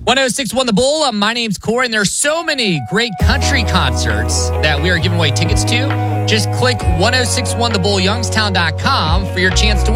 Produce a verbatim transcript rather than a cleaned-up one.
one oh six one The Bull. Uh, my name's Corey, and there are so many great country concerts that we are giving away tickets to. Just click ten sixty-one the bull youngstown dot com for your chance to win.